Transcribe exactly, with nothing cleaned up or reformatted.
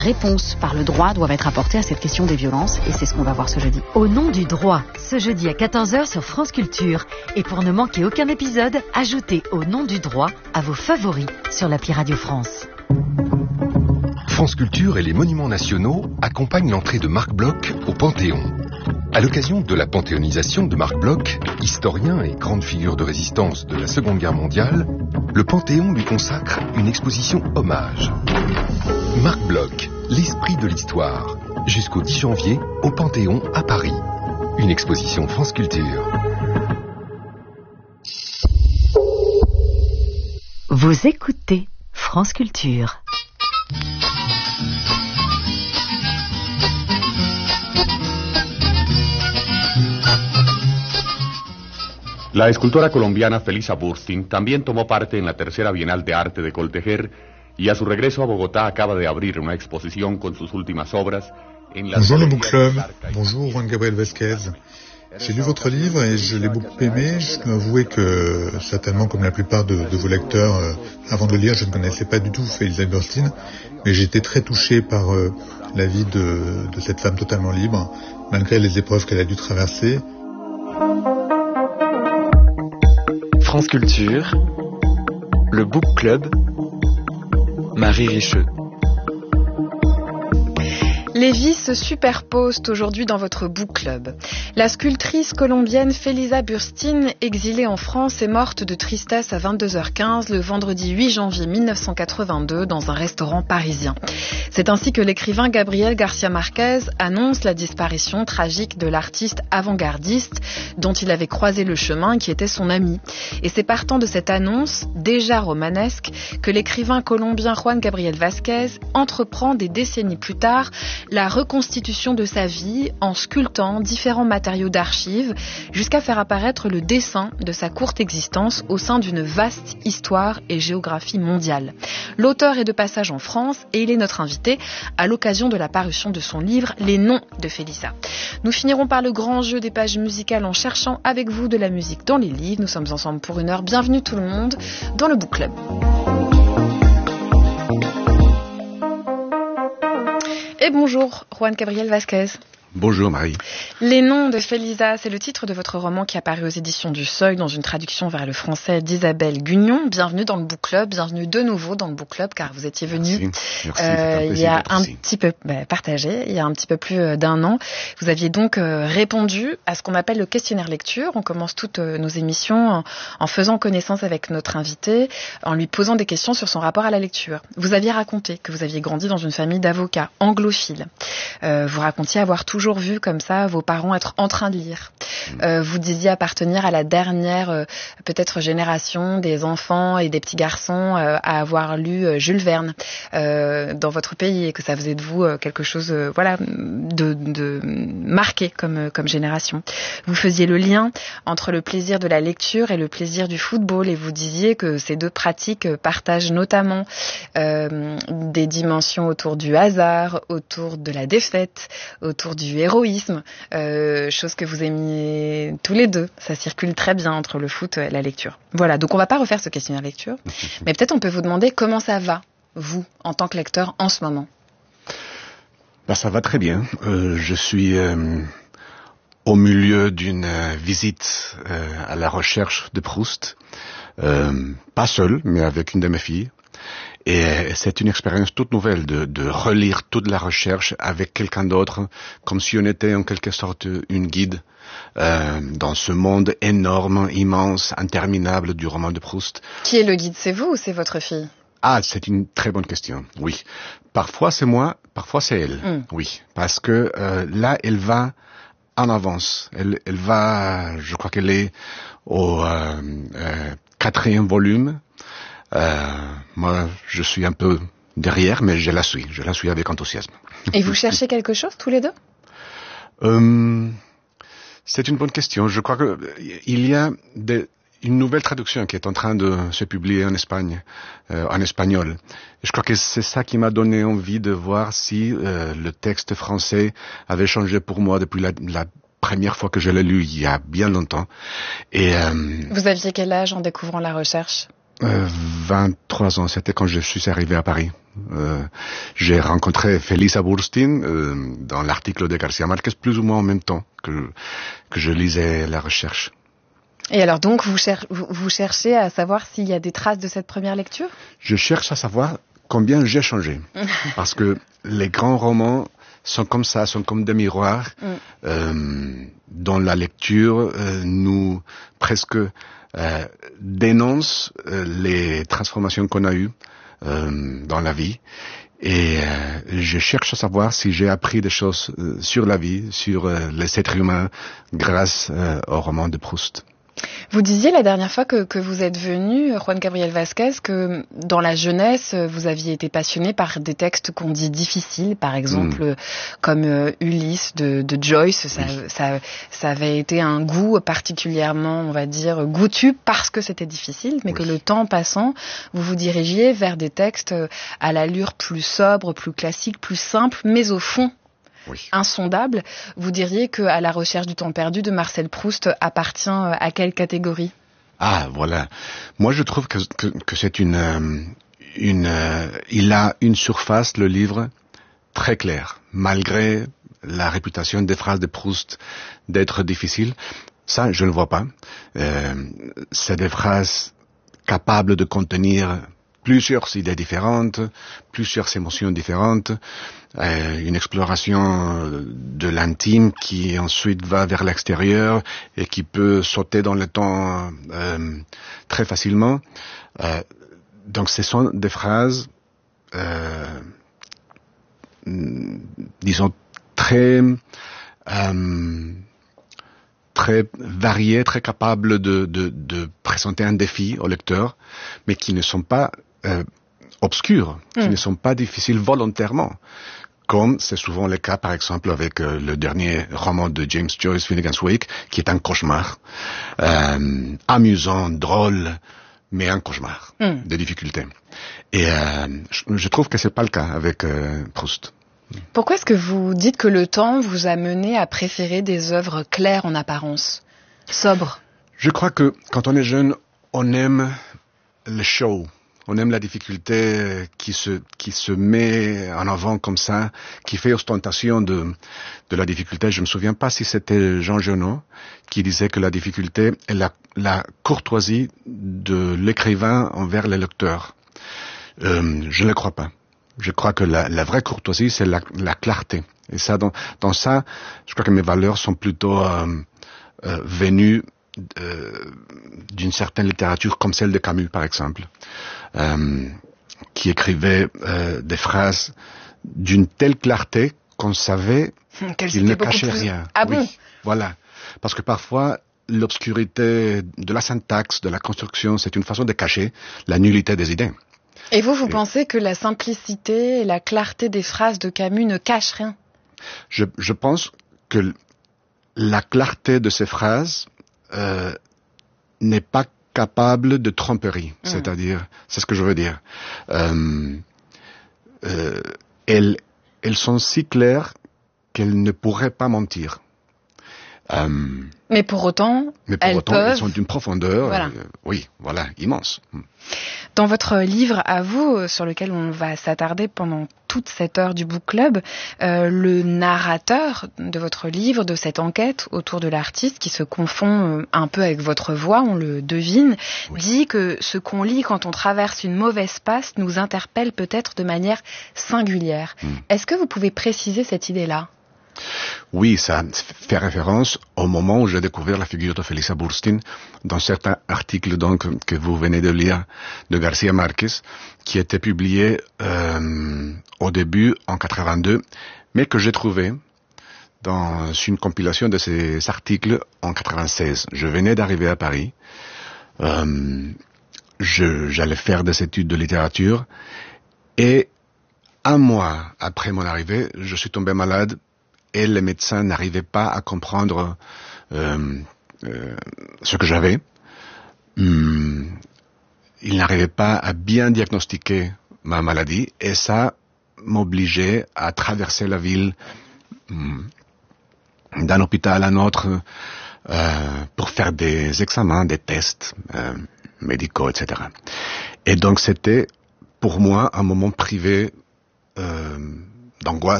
Réponses par le droit doivent être apportées à cette question des violences et c'est ce qu'on va voir ce jeudi. Au nom du droit, ce jeudi à quatorze heures sur France Culture. Et pour ne manquer aucun épisode, ajoutez Au nom du droit à vos favoris sur l'appli Radio France. France Culture et les Monuments Nationaux accompagnent l'entrée de Marc Bloch au Panthéon. À l'occasion de la panthéonisation de Marc Bloch, historien et grande figure de résistance de la Seconde Guerre mondiale, le Panthéon lui consacre une exposition hommage. Marc Bloch, l'esprit de l'histoire, jusqu'au dix janvier au Panthéon à Paris. Une exposition France Culture. Vous écoutez France Culture. La escultora colombiana Felisa Burstyn también tomó parte en la tercera Bienal de Arte de Coltejer y a su regreso a Bogotá acaba de abrir una exposición con sus últimas obras en la... Bonjour le Book Club, bonjour Juan Gabriel Vasquez. J'ai lu votre livre et je l'ai beaucoup aimé. Je dois avouer que, certainement comme la plupart de, de vos lecteurs, euh, avant de le lire, je ne connaissais pas du tout Felisa Burstyn, mais j'ai été très touché par euh, la vie de, de cette femme totalement libre, malgré les épreuves qu'elle a dû traverser. France Culture, le Book Club, Marie Richeux. Les vies se superposent aujourd'hui dans votre book club. La sculptrice colombienne Felisa Burstyn, exilée en France, est morte de tristesse à vingt-deux heures quinze le vendredi huit janvier mille neuf cent quatre-vingt-deux dans un restaurant parisien. C'est ainsi que l'écrivain Gabriel García Márquez annonce la disparition tragique de l'artiste avant-gardiste dont il avait croisé le chemin, qui était son ami. Et c'est partant de cette annonce, déjà romanesque, que l'écrivain colombien Juan Gabriel Vasquez entreprend des décennies plus tard la reconstitution de sa vie en sculptant différents matériaux d'archives jusqu'à faire apparaître le dessin de sa courte existence au sein d'une vaste histoire et géographie mondiale. L'auteur est de passage en France et il est notre invité à l'occasion de la parution de son livre Les Noms de Felisa. Nous finirons par le grand jeu des pages musicales en cherchant avec vous de la musique dans les livres. Nous sommes ensemble pour une heure. Bienvenue tout le monde dans le Book Club. Et bonjour, Juan Gabriel Vasquez. Bonjour Marie. Les Noms de Felisa, c'est le titre de votre roman qui a paru aux éditions du Seuil dans une traduction vers le français d'Isabelle Gugnon. Bienvenue dans le Book Club, bienvenue de nouveau dans le Book Club car vous étiez venu Merci. Merci, euh, un il y a un ici. petit peu bah, partagé, il y a un petit peu plus d'un an. Vous aviez donc euh, répondu à ce qu'on appelle le questionnaire lecture. On commence toutes euh, nos émissions en, en faisant connaissance avec notre invité, en lui posant des questions sur son rapport à la lecture. Vous aviez raconté que vous aviez grandi dans une famille d'avocats anglophiles. Euh, vous racontiez avoir toujours toujours vu comme ça vos parents être en train de lire. Euh, vous disiez appartenir à la dernière euh, peut-être génération des enfants et des petits garçons euh, à avoir lu euh, Jules Verne euh, dans votre pays et que ça faisait de vous euh, quelque chose euh, voilà de, de marqué comme comme génération. Vous faisiez le lien entre le plaisir de la lecture et le plaisir du football et vous disiez que ces deux pratiques partagent notamment euh, des dimensions autour du hasard, autour de la défaite, autour du héroïsme, euh, chose que vous aimiez tous les deux. Ça circule très bien entre le foot et la lecture. Voilà, donc on va pas refaire ce questionnaire lecture, mais peut-être on peut vous demander comment ça va, vous, en tant que lecteur, en ce moment. Ben, ça va très bien. Euh, je suis euh, au milieu d'une euh, visite euh, à la recherche de Proust, euh, pas seul, mais avec une de mes filles. Et c'est une expérience toute nouvelle de, de relire toute la recherche avec quelqu'un d'autre, comme si on était en quelque sorte une guide euh, dans ce monde énorme, immense, interminable du roman de Proust. Qui est le guide, c'est vous ou c'est votre fille ? Ah, c'est une très bonne question, oui. Parfois c'est moi, parfois c'est elle, mm. oui. Parce que euh, là, elle va en avance. Elle, elle va, je crois qu'elle est au euh, euh, quatrième volume. Euh, moi, je suis un peu derrière, mais je la suis. Je la suis avec enthousiasme. Et vous cherchez quelque chose, tous les deux ? euh, C'est une bonne question. Je crois que il y a des, une nouvelle traduction qui est en train de se publier en Espagne, euh, en espagnol. Et je crois que c'est ça qui m'a donné envie de voir si euh, le texte français avait changé pour moi depuis la, la première fois que je l'ai lu, il y a bien longtemps. Et euh, vous aviez quel âge en découvrant la recherche ? euh, vingt-trois ans, c'était quand je suis arrivé à Paris. Euh, j'ai rencontré Felisa Burstyn euh, dans l'article de García Márquez, plus ou moins en même temps que, que je lisais la recherche. Et alors donc, vous, cher- vous cherchez à savoir s'il y a des traces de cette première lecture ? Je cherche à savoir combien j'ai changé. Parce que les grands romans sont comme ça, sont comme des miroirs. Mm. Euh, dans la lecture, euh, nous presque euh, dénoncent euh, les transformations qu'on a eues euh, dans la vie. Et euh, je cherche à savoir si j'ai appris des choses euh, sur la vie, sur euh, les êtres humains, grâce euh, au roman de Proust. Vous disiez la dernière fois que, que vous êtes venu, Juan Gabriel Vázquez, que dans la jeunesse, vous aviez été passionné par des textes qu'on dit difficiles, par exemple, mmh. comme euh, Ulysse de, de Joyce. Ça, oui. ça, ça avait été un goût particulièrement, on va dire, goûtu parce que c'était difficile, mais oui. que le temps passant, vous vous dirigiez vers des textes à l'allure plus sobre, plus classique, plus simple, mais au fond, oui. insondable. Vous diriez que À la recherche du temps perdu de Marcel Proust appartient à quelle catégorie ? Ah, voilà. Moi, je trouve que, que, que c'est une, une, euh, il a une surface, le livre, très claire. Malgré la réputation des phrases de Proust d'être difficiles, ça, je ne vois pas. Euh, c'est des phrases capables de contenir plusieurs idées différentes, plusieurs émotions différentes, euh, une exploration de l'intime qui ensuite va vers l'extérieur et qui peut sauter dans le temps euh, très facilement. Euh, donc ce sont des phrases, euh, disons, très... Euh, très variées, très capables de, de, de présenter un défi au lecteur, mais qui ne sont pas euh, obscurs, qui mm. ne sont pas difficiles volontairement, comme c'est souvent le cas, par exemple, avec euh, le dernier roman de James Joyce, Finnegan's Wake, qui est un cauchemar, euh, amusant, drôle, mais un cauchemar mm. de difficultés. Et euh, je, je trouve que c'est pas le cas avec euh, Proust. Pourquoi est-ce que vous dites que le temps vous a mené à préférer des œuvres claires en apparence, sobres ? Je crois que quand on est jeune, on aime le show, on aime la difficulté qui se qui se met en avant comme ça, qui fait ostentation de de la difficulté. Je me souviens pas si c'était Jean Genot qui disait que la difficulté est la la courtoisie de l'écrivain envers le lecteur. Euh, je ne le crois pas. Je crois que la, la vraie courtoisie, c'est la, la clarté. Et ça, dans, dans ça, je crois que mes valeurs sont plutôt euh, euh, venues euh, d'une certaine littérature comme celle de Camus, par exemple, euh, qui écrivait euh, des phrases d'une telle clarté qu'on savait qu'il ne cachait plus... rien. Ah bon ? Oui, voilà. Parce que parfois, l'obscurité de la syntaxe, de la construction, c'est une façon de cacher la nullité des idées. Et vous, vous et pensez que la simplicité et la clarté des phrases de Camus ne cachent rien ? je, je pense que la clarté de ces phrases euh, n'est pas capable de tromperie. Mmh. C'est-à-dire, c'est ce que je veux dire. Euh, euh, elles, elles sont si claires qu'elles ne pourraient pas mentir. Euh, mais pour autant, mais pour elles autant, peuvent... elles sont d'une profondeur, voilà. euh, oui, voilà, immense. Dans votre livre à vous, sur lequel on va s'attarder pendant toute cette heure du Book Club, euh, le narrateur de votre livre, de cette enquête autour de l'artiste, qui se confond un peu avec votre voix, on le devine, oui. dit que ce qu'on lit quand on traverse une mauvaise passe nous interpelle peut-être de manière singulière. Mm. Est-ce que vous pouvez préciser cette idée-là ? Oui, ça fait référence au moment où j'ai découvert la figure de Felisa Burstyn dans certains articles donc que vous venez de lire de García Márquez, qui étaient publiés euh, au début en quatre-vingt-deux, mais que j'ai trouvé dans une compilation de ces articles en quatre-vingt-seize. Je venais d'arriver à Paris, euh, je, j'allais faire des études de littérature, et un mois après mon arrivée, je suis tombé malade. Et les médecins n'arrivaient pas à comprendre euh, euh, ce que j'avais. Hum, ils n'arrivaient pas à bien diagnostiquer ma maladie, et ça m'obligeait à traverser la ville hum, d'un hôpital à un autre, euh, pour faire des examens, des tests euh, médicaux, et cetera. Et donc c'était pour moi un moment privé euh, d'angoisse.